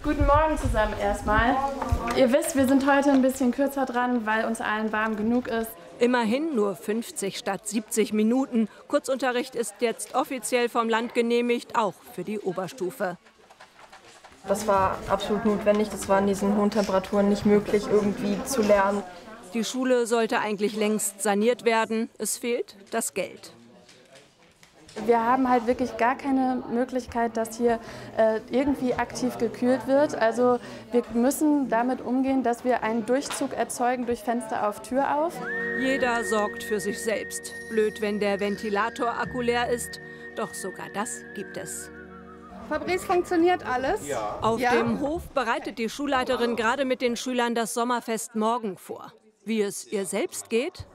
Guten Morgen zusammen erstmal. Ihr wisst, wir sind heute ein bisschen kürzer dran, weil uns allen warm genug ist. Immerhin nur 50 statt 70 Minuten. Kurzunterricht ist jetzt offiziell vom Land genehmigt, auch für die Oberstufe. Das war absolut notwendig. Das war in diesen hohen Temperaturen nicht möglich, irgendwie zu lernen. Die Schule sollte eigentlich längst saniert werden. Es fehlt das Geld. Wir haben halt wirklich gar keine Möglichkeit, dass hier irgendwie aktiv gekühlt wird. Also wir müssen damit umgehen, dass wir einen Durchzug erzeugen durch Fenster auf, Tür auf. Jeder sorgt für sich selbst. Blöd, wenn der Ventilator-Akku leer ist. Doch sogar das gibt es. Fabrice, funktioniert alles? Ja. Auf dem Hof bereitet die Schulleiterin gerade mit den Schülern das Sommerfest morgen vor. Wie es ihr selbst geht?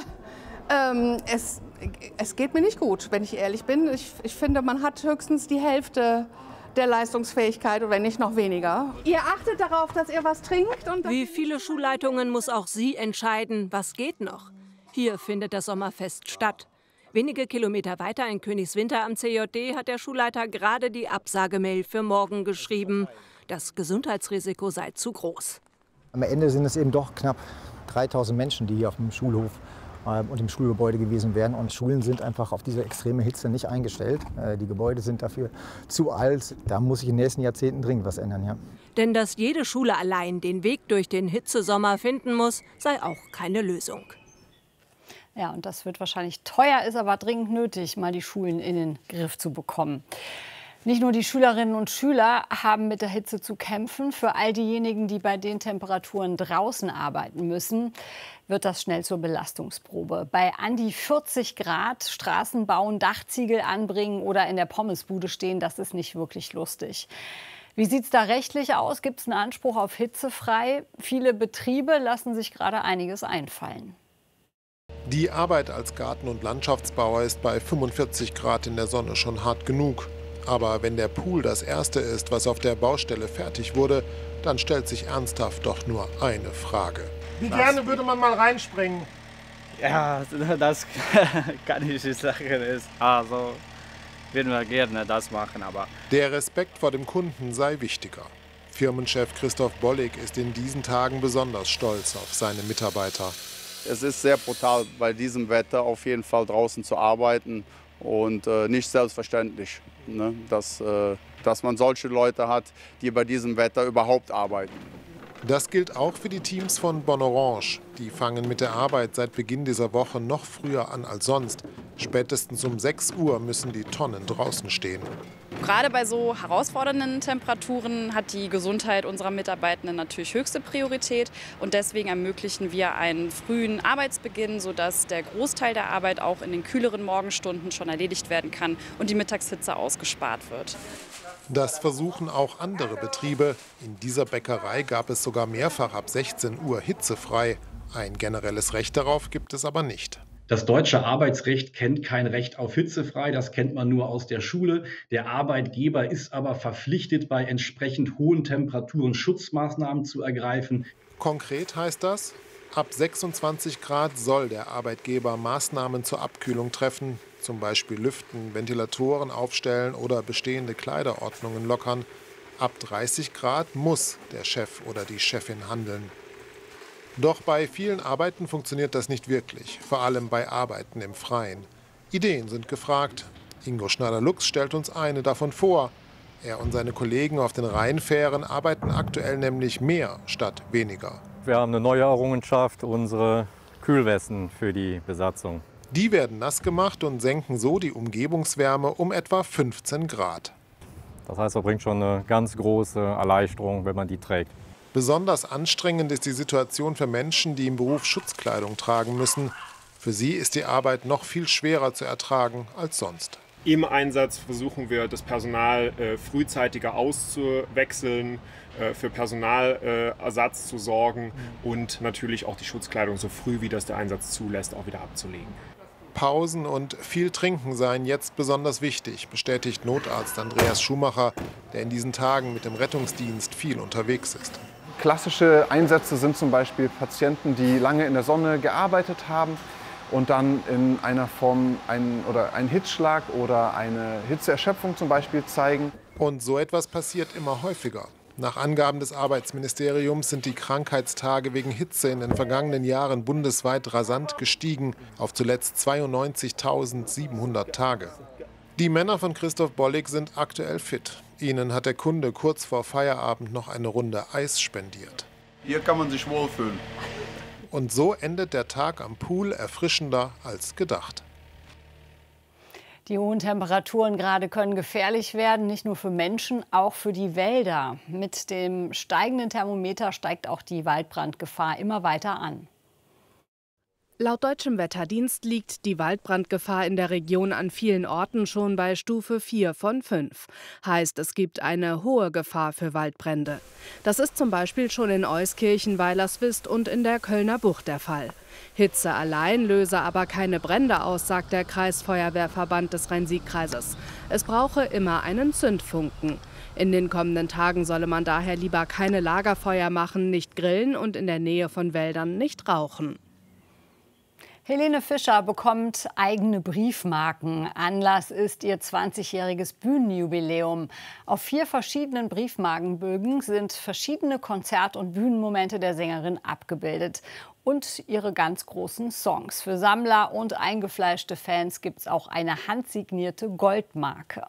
Es geht mir nicht gut, wenn ich ehrlich bin. Ich finde, man hat höchstens die Hälfte der Leistungsfähigkeit oder wenn nicht noch weniger. Ihr achtet darauf, dass ihr was trinkt. Und wie viele Schulleitungen muss auch sie entscheiden, was geht noch? Hier findet das Sommerfest statt. Wenige Kilometer weiter in Königswinter am CJD hat der Schulleiter gerade die Absagemail für morgen geschrieben. Das Gesundheitsrisiko sei zu groß. Am Ende sind es eben doch knapp 3000 Menschen, die hier auf dem Schulhof und im Schulgebäude gewesen wären. Und Schulen sind einfach auf diese extreme Hitze nicht eingestellt. Die Gebäude sind dafür zu alt. Da muss sich in den nächsten Jahrzehnten dringend was ändern. Ja. Denn dass jede Schule allein den Weg durch den Hitzesommer finden muss, sei auch keine Lösung. Ja, und das wird wahrscheinlich teuer, ist aber dringend nötig, mal die Schulen in den Griff zu bekommen. Nicht nur die Schülerinnen und Schüler haben mit der Hitze zu kämpfen. Für all diejenigen, die bei den Temperaturen draußen arbeiten müssen, wird das schnell zur Belastungsprobe. Bei an die 40 Grad Straßen bauen, Dachziegel anbringen oder in der Pommesbude stehen, das ist nicht wirklich lustig. Wie sieht es da rechtlich aus? Gibt es einen Anspruch auf hitzefrei? Viele Betriebe lassen sich gerade einiges einfallen. Die Arbeit als Garten- und Landschaftsbauer ist bei 45 Grad in der Sonne schon hart genug. Aber wenn der Pool das erste ist, was auf der Baustelle fertig wurde, dann stellt sich ernsthaft doch nur eine Frage. Wie gerne würde man mal reinspringen? Ja, das kann ich nicht sagen. Also würden wir gerne das machen, aber... Der Respekt vor dem Kunden sei wichtiger. Firmenchef Christoph Bollig ist in diesen Tagen besonders stolz auf seine Mitarbeiter. Es ist sehr brutal, bei diesem Wetter auf jeden Fall draußen zu arbeiten und nicht selbstverständlich, ne, dass man solche Leute hat, die bei diesem Wetter überhaupt arbeiten. Das gilt auch für die Teams von Bonorange. Die fangen mit der Arbeit seit Beginn dieser Woche noch früher an als sonst. Spätestens um 6 Uhr müssen die Tonnen draußen stehen. Gerade bei so herausfordernden Temperaturen hat die Gesundheit unserer Mitarbeitenden natürlich höchste Priorität. Und deswegen ermöglichen wir einen frühen Arbeitsbeginn, sodass der Großteil der Arbeit auch in den kühleren Morgenstunden schon erledigt werden kann und die Mittagshitze ausgespart wird. Das versuchen auch andere Betriebe. In dieser Bäckerei gab es sogar mehrfach ab 16 Uhr hitzefrei. Ein generelles Recht darauf gibt es aber nicht. Das deutsche Arbeitsrecht kennt kein Recht auf hitzefrei, das kennt man nur aus der Schule. Der Arbeitgeber ist aber verpflichtet, bei entsprechend hohen Temperaturen Schutzmaßnahmen zu ergreifen. Konkret heißt das, ab 26 Grad soll der Arbeitgeber Maßnahmen zur Abkühlung treffen, zum Beispiel lüften, Ventilatoren aufstellen oder bestehende Kleiderordnungen lockern. Ab 30 Grad muss der Chef oder die Chefin handeln. Doch bei vielen Arbeiten funktioniert das nicht wirklich, vor allem bei Arbeiten im Freien. Ideen sind gefragt. Ingo Schneider-Lux stellt uns eine davon vor. Er und seine Kollegen auf den Rheinfähren arbeiten aktuell nämlich mehr statt weniger. Wir haben eine neue Errungenschaft, unsere Kühlwesten für die Besatzung. Die werden nass gemacht und senken so die Umgebungswärme um etwa 15 Grad. Das heißt, das bringt schon eine ganz große Erleichterung, wenn man die trägt. Besonders anstrengend ist die Situation für Menschen, die im Beruf Schutzkleidung tragen müssen. Für sie ist die Arbeit noch viel schwerer zu ertragen als sonst. Im Einsatz versuchen wir, das Personal frühzeitiger auszuwechseln, für Personalersatz zu sorgen und natürlich auch die Schutzkleidung so früh, wie das der Einsatz zulässt, auch wieder abzulegen. Pausen und viel Trinken seien jetzt besonders wichtig, bestätigt Notarzt Andreas Schumacher, der in diesen Tagen mit dem Rettungsdienst viel unterwegs ist. Klassische Einsätze sind zum Beispiel Patienten, die lange in der Sonne gearbeitet haben und dann in einer Form einen Hitzschlag oder eine Hitzeerschöpfung zum Beispiel zeigen. Und so etwas passiert immer häufiger. Nach Angaben des Arbeitsministeriums sind die Krankheitstage wegen Hitze in den vergangenen Jahren bundesweit rasant gestiegen auf zuletzt 92.700 Tage. Die Männer von Christoph Bollig sind aktuell fit. Ihnen hat der Kunde kurz vor Feierabend noch eine Runde Eis spendiert. Hier kann man sich wohlfühlen. Und so endet der Tag am Pool erfrischender als gedacht. Die hohen Temperaturen gerade können gefährlich werden, nicht nur für Menschen, auch für die Wälder. Mit dem steigenden Thermometer steigt auch die Waldbrandgefahr immer weiter an. Laut deutschem Wetterdienst liegt die Waldbrandgefahr in der Region an vielen Orten schon bei Stufe 4 von 5. Heißt, es gibt eine hohe Gefahr für Waldbrände. Das ist zum Beispiel schon in Euskirchen, Weilerswist und in der Kölner Bucht der Fall. Hitze allein löse aber keine Brände aus, sagt der Kreisfeuerwehrverband des Rhein-Sieg-Kreises. Es brauche immer einen Zündfunken. In den kommenden Tagen solle man daher lieber keine Lagerfeuer machen, nicht grillen und in der Nähe von Wäldern nicht rauchen. Helene Fischer bekommt eigene Briefmarken. Anlass ist ihr 20-jähriges Bühnenjubiläum. Auf 4 verschiedenen Briefmarkenbögen sind verschiedene Konzert- und Bühnenmomente der Sängerin abgebildet. Und ihre ganz großen Songs. Für Sammler und eingefleischte Fans gibt es auch eine handsignierte Goldmarke.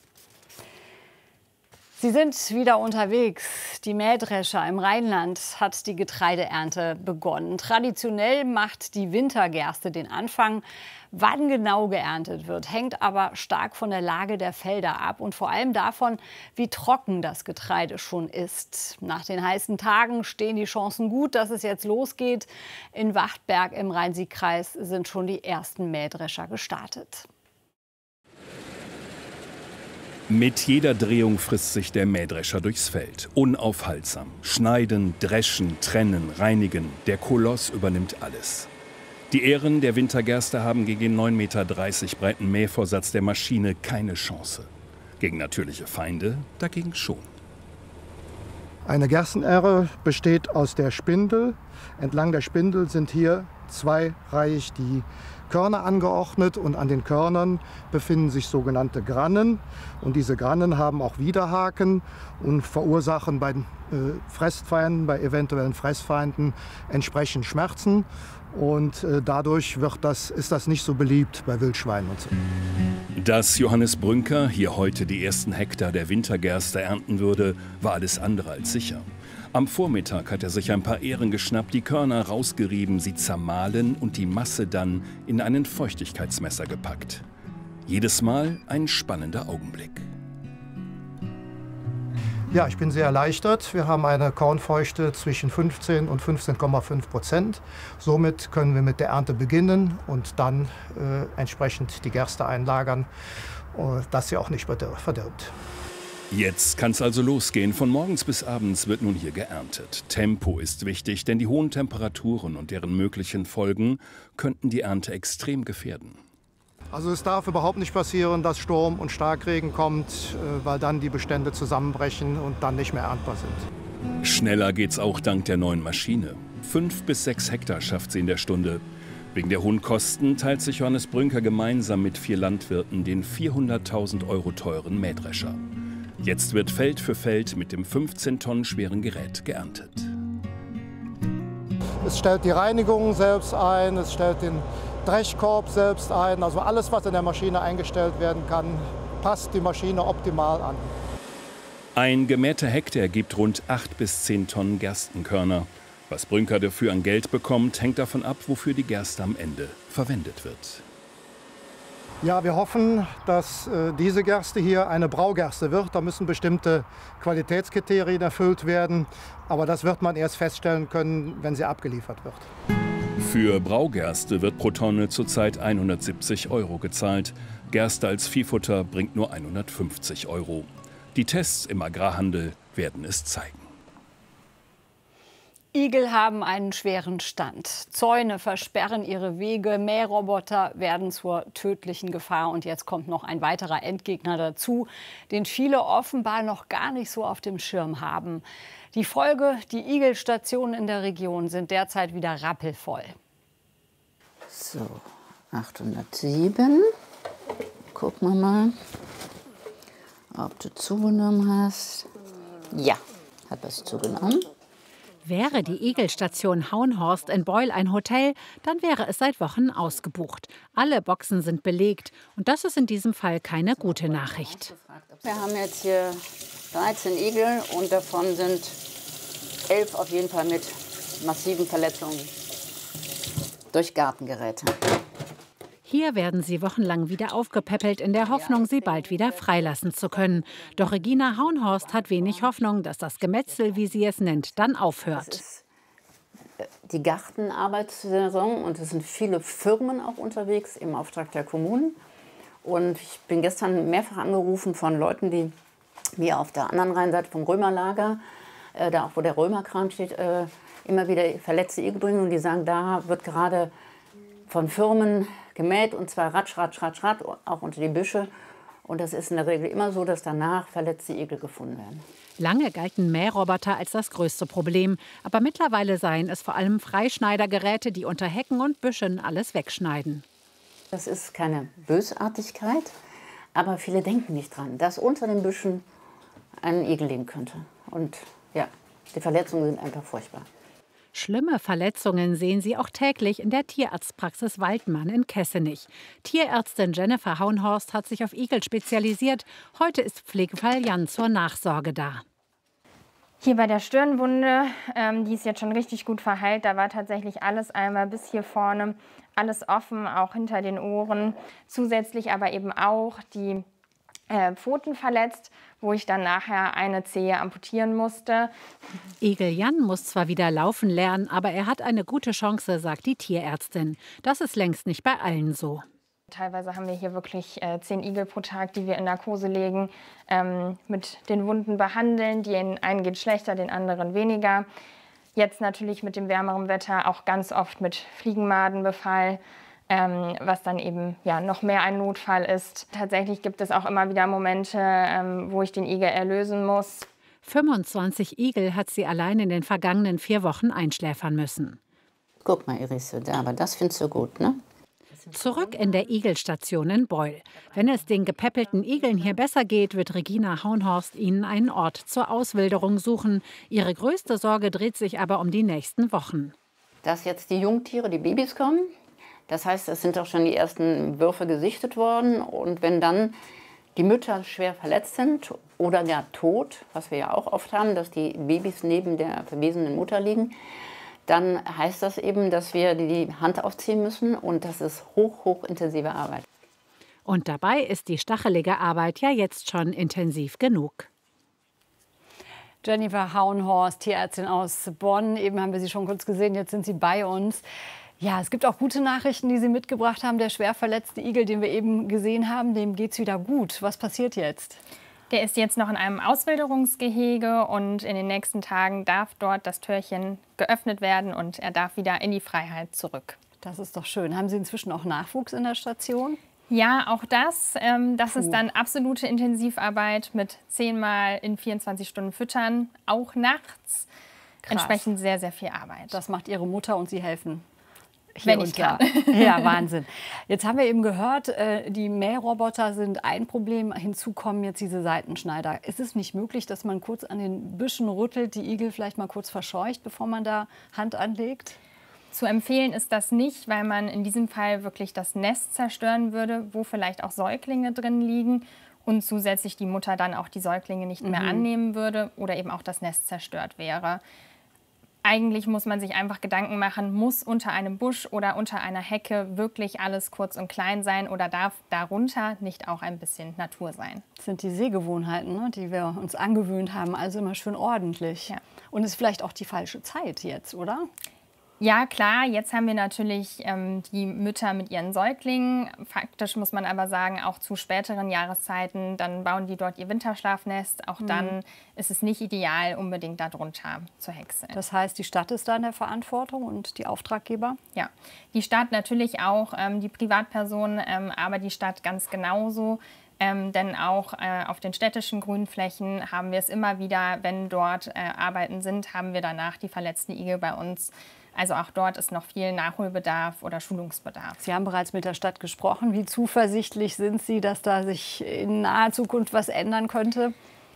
Sie sind wieder unterwegs. Die Mähdrescher im Rheinland hat die Getreideernte begonnen. Traditionell macht die Wintergerste den Anfang. Wann genau geerntet wird, hängt aber stark von der Lage der Felder ab und vor allem davon, wie trocken das Getreide schon ist. Nach den heißen Tagen stehen die Chancen gut, dass es jetzt losgeht. In Wachtberg im Rhein-Sieg-Kreis sind schon die ersten Mähdrescher gestartet. Mit jeder Drehung frisst sich der Mähdrescher durchs Feld. Unaufhaltsam. Schneiden, dreschen, trennen, reinigen. Der Koloss übernimmt alles. Die Ähren der Wintergerste haben gegen den 9,30 Meter breiten Mähvorsatz der Maschine keine Chance. Gegen natürliche Feinde dagegen schon. Eine Gerstenähre besteht aus der Spindel. Entlang der Spindel sind hier zweireihig die Körner angeordnet und an den Körnern befinden sich sogenannte Grannen. Und diese Grannen haben auch Widerhaken und verursachen bei Fressfeinden, bei eventuellen Fressfeinden entsprechend Schmerzen. Und dadurch ist das nicht so beliebt bei Wildschweinen und so. Dass Johannes Brünker hier heute die ersten Hektar der Wintergerste ernten würde, war alles andere als sicher. Am Vormittag hat er sich ein paar Ähren geschnappt, die Körner rausgerieben, sie zermahlen und die Masse dann in einen Feuchtigkeitsmesser gepackt. Jedes Mal ein spannender Augenblick. Ja, ich bin sehr erleichtert. Wir haben eine Kornfeuchte zwischen 15 und 15,5%. Somit können wir mit der Ernte beginnen und dann entsprechend die Gerste einlagern, dass sie auch nicht verdirbt. Jetzt kann es also losgehen. Von morgens bis abends wird nun hier geerntet. Tempo ist wichtig, denn die hohen Temperaturen und deren möglichen Folgen könnten die Ernte extrem gefährden. Also es darf überhaupt nicht passieren, dass Sturm und Starkregen kommt, weil dann die Bestände zusammenbrechen und dann nicht mehr erntbar sind. Schneller geht's auch dank der neuen Maschine. 5 bis 6 Hektar schafft sie in der Stunde. Wegen der hohen Kosten teilt sich Johannes Brünker gemeinsam mit 4 Landwirten den 400.000 € teuren Mähdrescher. Jetzt wird Feld für Feld mit dem 15 Tonnen schweren Gerät geerntet. Es stellt die Reinigung selbst ein, es stellt den Dreschkorb selbst ein. Also alles, was in der Maschine eingestellt werden kann, passt die Maschine optimal an. Ein gemähter Hektar gibt rund 8 bis 10 Tonnen Gerstenkörner. Was Brünker dafür an Geld bekommt, hängt davon ab, wofür die Gerste am Ende verwendet wird. Ja, wir hoffen, dass diese Gerste hier eine Braugerste wird. Da müssen bestimmte Qualitätskriterien erfüllt werden. Aber das wird man erst feststellen können, wenn sie abgeliefert wird. Für Braugerste wird pro Tonne zurzeit 170 € gezahlt. Gerste als Viehfutter bringt nur 150 €. Die Tests im Agrarhandel werden es zeigen. Igel haben einen schweren Stand. Zäune versperren ihre Wege, Mähroboter werden zur tödlichen Gefahr. Und jetzt kommt noch ein weiterer Endgegner dazu, den viele offenbar noch gar nicht so auf dem Schirm haben. Die Folge, die Igelstationen in der Region sind derzeit wieder rappelvoll. So, 807. Gucken wir mal, ob du zugenommen hast. Ja, hat was zugenommen. Wäre die Igelstation Hauenhorst in Beul ein Hotel, dann wäre es seit Wochen ausgebucht. Alle Boxen sind belegt und das ist in diesem Fall keine gute Nachricht. Wir haben jetzt hier 13 Igel und davon sind 11 auf jeden Fall mit massiven Verletzungen durch Gartengeräte. Hier werden sie wochenlang wieder aufgepäppelt, in der Hoffnung, sie bald wieder freilassen zu können. Doch Regina Hauenhorst hat wenig Hoffnung, dass das Gemetzel, wie sie es nennt, dann aufhört. Das ist die Gartenarbeitssaison und es sind viele Firmen auch unterwegs im Auftrag der Kommunen. Und ich bin gestern mehrfach angerufen von Leuten, die mir auf der anderen Rheinseite vom Römerlager, da auch wo der Römerkran steht, immer wieder verletzte Igel bringen. Und die sagen, da wird gerade von Firmen gemäht und zwar ratsch, ratsch, ratsch, ratsch, auch unter die Büsche. Und das ist in der Regel immer so, dass danach verletzte Igel gefunden werden. Lange galten Mähroboter als das größte Problem. Aber mittlerweile seien es vor allem Freischneidergeräte, die unter Hecken und Büschen alles wegschneiden. Das ist keine Bösartigkeit, aber viele denken nicht dran, dass unter den Büschen ein Igel liegen könnte. Und ja, die Verletzungen sind einfach furchtbar. Schlimme Verletzungen sehen sie auch täglich in der Tierarztpraxis Waldmann in Kessenich. Tierärztin Jennifer Hauenhorst hat sich auf Igel spezialisiert. Heute ist Pflegefall Jan zur Nachsorge da. Hier bei der Stirnwunde, die ist jetzt schon richtig gut verheilt. Da war tatsächlich alles einmal bis hier vorne, alles offen, auch hinter den Ohren. Zusätzlich aber eben auch die Pfoten verletzt, wo ich dann nachher eine Zehe amputieren musste. Igel Jan muss zwar wieder laufen lernen, aber er hat eine gute Chance, sagt die Tierärztin. Das ist längst nicht bei allen so. Teilweise haben wir hier wirklich 10 Igel pro Tag, die wir in Narkose legen, mit den Wunden behandeln. Den einen geht schlechter, den anderen weniger. Jetzt natürlich mit dem wärmeren Wetter auch ganz oft mit Fliegenmadenbefall, was dann eben ja, noch mehr ein Notfall ist. Tatsächlich gibt es auch immer wieder Momente, wo ich den Igel erlösen muss. 25 Igel hat sie allein in den vergangenen 4 Wochen einschläfern müssen. Guck mal, Iris, aber das findest du gut, ne? Zurück in der Igelstation in Beul. Wenn es den gepäppelten Igeln hier besser geht, wird Regina Hauenhorst ihnen einen Ort zur Auswilderung suchen. Ihre größte Sorge dreht sich aber um die nächsten Wochen. Dass jetzt die Jungtiere, die Babys kommen, das heißt, es sind auch schon die ersten Würfe gesichtet worden. Und wenn dann die Mütter schwer verletzt sind oder gar tot, was wir ja auch oft haben, dass die Babys neben der verwesenden Mutter liegen, dann heißt das eben, dass wir die Hand aufziehen müssen und das ist hochintensive Arbeit. Und dabei ist die stachelige Arbeit ja jetzt schon intensiv genug. Jennifer Hauenhorst, Tierärztin aus Bonn. Eben haben wir Sie schon kurz gesehen, jetzt sind Sie bei uns. Ja, es gibt auch gute Nachrichten, die Sie mitgebracht haben. Der schwer verletzte Igel, den wir eben gesehen haben, dem geht's wieder gut. Was passiert jetzt? Der ist jetzt noch in einem Auswilderungsgehege und in den nächsten Tagen darf dort das Türchen geöffnet werden und er darf wieder in die Freiheit zurück. Das ist doch schön. Haben Sie inzwischen auch Nachwuchs in der Station? Ja, auch das. Das ist dann absolute Intensivarbeit mit 10-mal in 24 Stunden füttern, auch nachts. Krass. Entsprechend sehr, sehr viel Arbeit. Das macht Ihre Mutter und Sie helfen. Wenn ich kann. Ja, Wahnsinn. Jetzt haben wir eben gehört, die Mähroboter sind ein Problem. Hinzu kommen jetzt diese Seitenschneider. Ist es nicht möglich, dass man kurz an den Büschen rüttelt, die Igel vielleicht mal kurz verscheucht, bevor man da Hand anlegt? Zu empfehlen ist das nicht, weil man in diesem Fall wirklich das Nest zerstören würde, wo vielleicht auch Säuglinge drin liegen und zusätzlich die Mutter dann auch die Säuglinge nicht mehr annehmen würde oder eben auch das Nest zerstört wäre. Eigentlich muss man sich einfach Gedanken machen, muss unter einem Busch oder unter einer Hecke wirklich alles kurz und klein sein oder darf darunter nicht auch ein bisschen Natur sein? Das sind die Sehgewohnheiten, ne, die wir uns angewöhnt haben, also immer schön ordentlich. Ja. Und es ist vielleicht auch die falsche Zeit jetzt, oder? Ja, klar, jetzt haben wir natürlich die Mütter mit ihren Säuglingen. Faktisch muss man aber sagen, auch zu späteren Jahreszeiten, dann bauen die dort ihr Winterschlafnest. Auch dann ist es nicht ideal, unbedingt darunter zu häckseln. Das heißt, die Stadt ist da in der Verantwortung und die Auftraggeber? Ja, die Stadt natürlich auch, die Privatpersonen, aber die Stadt ganz genauso. Denn auch auf den städtischen Grünflächen haben wir es immer wieder, wenn dort Arbeiten sind, haben wir danach die verletzten Igel bei uns. Also auch dort ist noch viel Nachholbedarf oder Schulungsbedarf. Sie haben bereits mit der Stadt gesprochen. Wie zuversichtlich sind Sie, dass da sich in naher Zukunft was ändern könnte?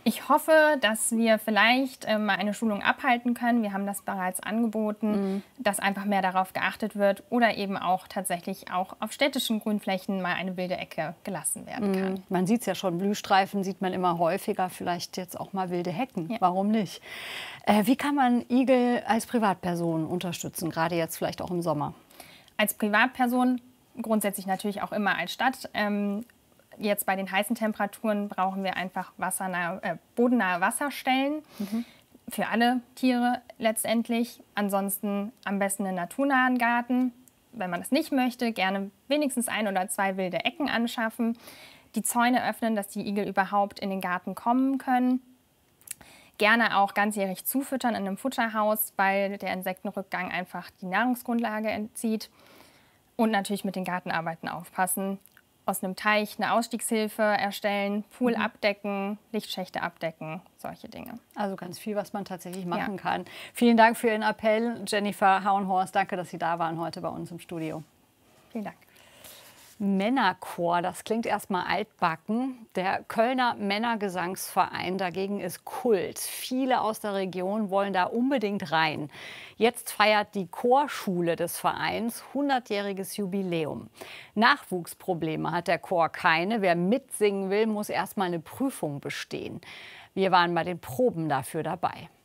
Ich hoffe, dass wir vielleicht mal eine Schulung abhalten können. Wir haben das bereits angeboten, dass einfach mehr darauf geachtet wird oder eben auch tatsächlich auch auf städtischen Grünflächen mal eine wilde Ecke gelassen werden kann. Man sieht es ja schon, Blühstreifen sieht man immer häufiger, vielleicht jetzt auch mal wilde Hecken. Ja. Warum nicht? Wie kann man Igel als Privatperson unterstützen, gerade jetzt vielleicht auch im Sommer? Als Privatperson grundsätzlich natürlich auch immer als Stadt. Jetzt bei den heißen Temperaturen brauchen wir einfach bodennahe Wasserstellen für alle Tiere letztendlich. Ansonsten am besten einen naturnahen Garten. Wenn man das nicht möchte, gerne wenigstens 1 oder 2 wilde Ecken anschaffen. Die Zäune öffnen, dass die Igel überhaupt in den Garten kommen können. Gerne auch ganzjährig zufüttern in einem Futterhaus, weil der Insektenrückgang einfach die Nahrungsgrundlage entzieht. Und natürlich mit den Gartenarbeiten aufpassen. Aus einem Teich eine Ausstiegshilfe erstellen, Pool abdecken, Lichtschächte abdecken, solche Dinge. Also ganz viel, was man tatsächlich machen kann. Vielen Dank für Ihren Appell, Jennifer Hauenhorst. Danke, dass Sie da waren heute bei uns im Studio. Vielen Dank. Männerchor, das klingt erstmal altbacken. Der Kölner Männergesangsverein dagegen ist Kult. Viele aus der Region wollen da unbedingt rein. Jetzt feiert die Chorschule des Vereins 100-jähriges Jubiläum. Nachwuchsprobleme hat der Chor keine. Wer mitsingen will, muss erstmal eine Prüfung bestehen. Wir waren bei den Proben dafür dabei.